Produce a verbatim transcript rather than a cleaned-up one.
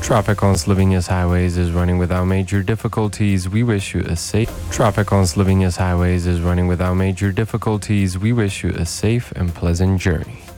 Traffic on Slovenia's highways is running without major difficulties. We wish you a safe. Traffic on Slovenia's highways is running without major difficulties. We wish you a safe and pleasant journey.